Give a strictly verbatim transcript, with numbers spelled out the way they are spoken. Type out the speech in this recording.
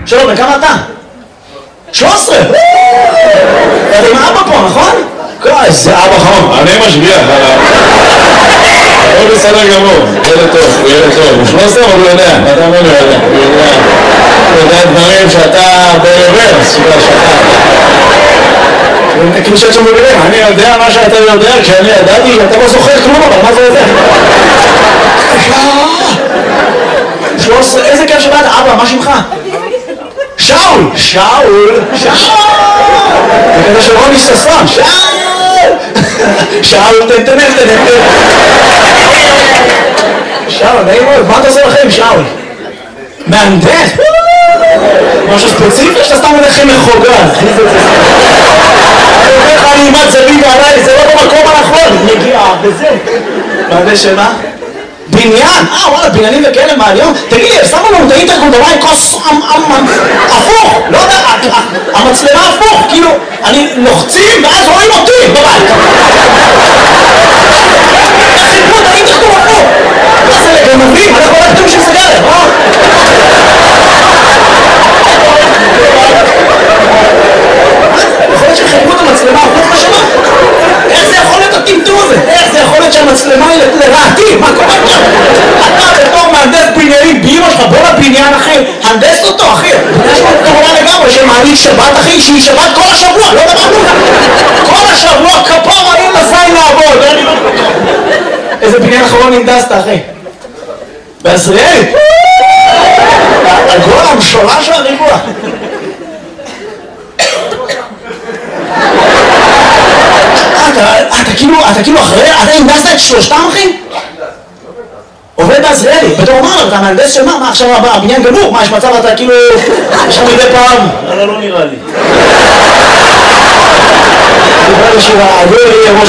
שלום, בכמה אתה? שלוש עשרה! אתה עם אבא פה, נכון? איזה אבא חמוד. אני משגיח, הוא בסדר גמור, ילד טוב, הוא ילד טוב, הוא שלוש עשרה אבל הוא יודע, אתה אומר לו יודע, הוא יודע, הוא יודע דברים שאתה ברוורס, שאתה כאילו שאת שם במילים, אני יודע מה שאתה יודע, כשאני ידעתי, אתה לא זוכר כלום, אבל מה זה יודע? שלוש עשרה, איזה כיף שבאת, אבא, מה שמך? שאול! שאול! שאול! זה כזה של רוני ששון, שאול! שאול, תן, תן, תן, תן. שאול, נעים מאוד, מה אתה עושה לכם, שאול? מהנדס? משהו ספציפי שאתה סתם מלכם מחוגה. אני אומר לך, אני אימת זווית עליי, זה לא במקום הנכון. נגיע, וזה. מהנדס שמה? בניין? אה, וואלה, בניינים וכאלה מהיום? תגיד לי, שמו לנו את האינטרקום דבר עם כוס הפוך, לא יודע, המצלמה הפוך, כאילו, אני לוחצים ואז רואים אותי בבית. חיפו את האינטרקום הפוך. מה זה לגנבים? אנחנו לא יודעים שזה גלם, אה? יכול להיות שחיפו את המצלמה הפוך לשמה? איך זה יכול להיות הטמטום הזה? איך זה יכול להיות שהמצלמה היא לרעתי? מה קורה פה? אתה בתור מהנדס בניינים באמא שלך, בוא לבניין אחי, הנדס אותו אחי. יש לו קורונה לגמרי שמעלית שבת אחי, שהיא שבת כל השבוע, לא דבר כזה. כל השבוע כפר האם לזין לעבוד. איזה בניין אחרון הנדסת אחי? בעזריאלי? הגול המשולש והריבוע. אתה כאילו, אתה כאילו אחרי, אתה הנדסת את שלושתם אחי? עובד בעזריאלי, בתור אומר, אתה מהנדס של מה? מה עכשיו הבניין גמור? מה יש מצב אתה כאילו, יש לך מדי פעם? לא, לא נראה לי. נראה לי שהוא